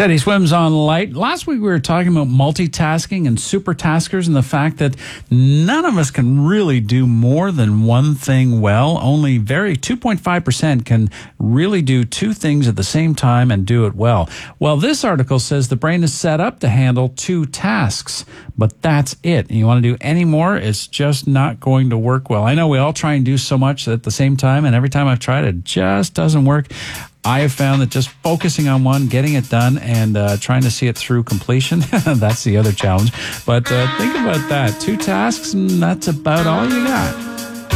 Teddy Swims on Light. Last week we were talking about multitasking and supertaskers and the fact that none of us can really do more than one thing well. Only 2.5% can really do two things at the same time and do it well. Well, this article says the brain is set up to handle two tasks, but that's it. You want to do any more, it's just not going to work well. I know we all try and do so much at the same time, and every time I've tried it just doesn't work. I have found that just focusing on one, getting it done, and trying to see it through completion, that's the other challenge. But think about that. Two tasks, and that's about all you got.